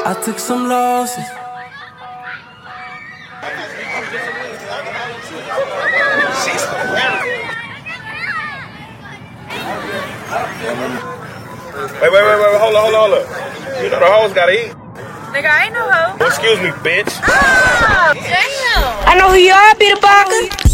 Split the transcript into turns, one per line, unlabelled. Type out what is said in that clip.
I took some losses.
Wait, hold up. You know the hoes gotta eat.
Nigga, I ain't no hoe.
Excuse me, bitch.
Ah, damn.
I know who you are, Peter Parker.